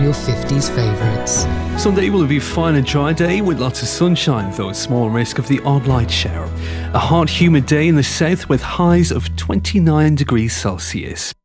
your 50s favourites. Sunday will be a fine and dry day with lots of sunshine, though a small risk of the odd light shower. A hot, humid day in the south with highs of 29 degrees Celsius.